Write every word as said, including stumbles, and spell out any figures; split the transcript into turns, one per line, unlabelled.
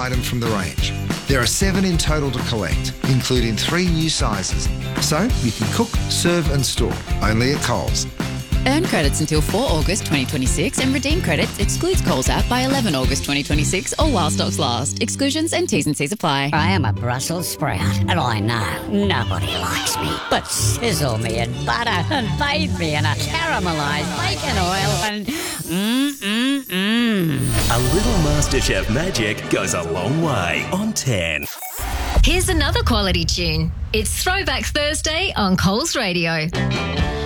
item from the range. There are seven in total to collect, including three new sizes. So you can cook, serve and store, only at Coles.
Earn credits until four August twenty twenty-six and redeem credits excludes Coles app by eleven August twenty twenty-six or while stocks last. Exclusions and T's and C's apply.
I am a Brussels sprout and I know nobody likes me. But sizzle me in butter and bathe me in a caramelised bacon oil and mmm-mmm-mmm.
A little MasterChef magic goes a long way on ten.
Here's another quality tune. It's Throwback Thursday on Coles Radio.